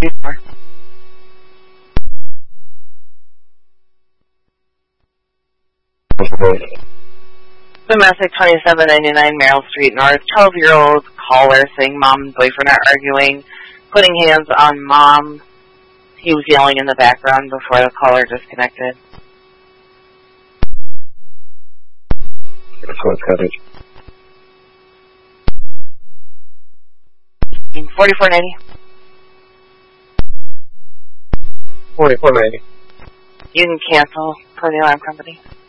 Before. Domestic 2799 Merrill Street North. 12-year-old caller saying mom and boyfriend are arguing, putting hands on mom. He was yelling in the background before the caller disconnected. What's coverage? 4490. 4490. You can cancel for the alarm company.